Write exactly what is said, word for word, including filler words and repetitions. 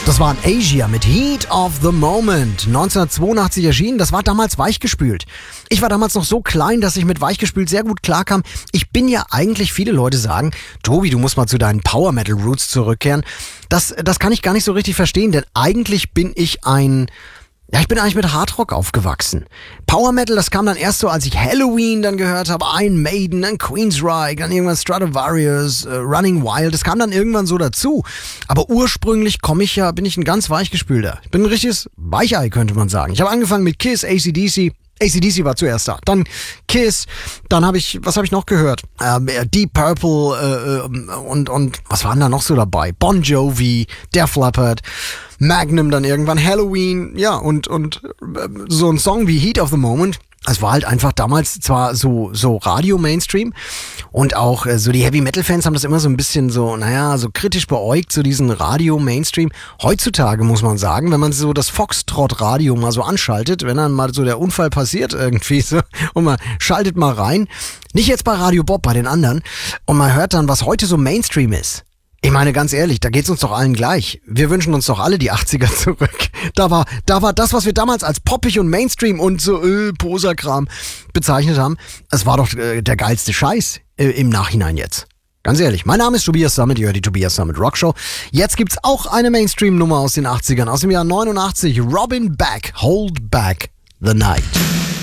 Das war in Asia mit Heat of the Moment. neunzehnhundertzweiundachtzig erschienen. Das war damals weichgespült. Ich war damals noch so klein, dass ich mit weichgespült sehr gut klarkam. Ich bin ja eigentlich, viele Leute sagen, Tobi, du musst mal zu deinen Power Metal Roots zurückkehren. Das, das kann ich gar nicht so richtig verstehen, denn eigentlich bin ich ein... Ja, ich bin eigentlich mit Hardrock aufgewachsen. Power Metal, das kam dann erst so, als ich Halloween dann gehört habe, Iron Maiden, dann Queensryche, dann irgendwann Stratovarius, äh, Running Wild. Das kam dann irgendwann so dazu. Aber ursprünglich komme ich ja, bin ich ein ganz weichgespülter. Ich bin ein richtiges Weichei, könnte man sagen. Ich habe angefangen mit Kiss, A C D C. A C D C war zuerst da, dann Kiss, dann habe ich, was habe ich noch gehört? Ähm, Deep Purple äh, und und was waren da noch so dabei? Bon Jovi, Def Leppard, Magnum dann irgendwann, Halloween, ja und und äh, so ein Song wie Heat of the Moment. Es war halt einfach damals zwar so so Radio-Mainstream und auch äh, so die Heavy-Metal-Fans haben das immer so ein bisschen so, naja, so kritisch beäugt, so diesen Radio-Mainstream. Heutzutage muss man sagen, wenn man so das Foxtrot-Radio mal so anschaltet, wenn dann mal so der Unfall passiert irgendwie so und man schaltet mal rein, nicht jetzt bei Radio Bob, bei den anderen, und man hört dann, was heute so Mainstream ist. Ich meine, ganz ehrlich, da geht's uns doch allen gleich. Wir wünschen uns doch alle die achtziger zurück. Da war, da war das, was wir damals als poppig und Mainstream und so äh, Poserkram bezeichnet haben, es war doch äh, der geilste Scheiß äh, im Nachhinein jetzt. Ganz ehrlich, mein Name ist Tobias Summit, ihr hört die Tobias Summit Rockshow. Jetzt gibt's auch eine Mainstream-Nummer aus den achtzigern, aus dem Jahr neunundachtzig. Robin Beck, Hold Back the Night.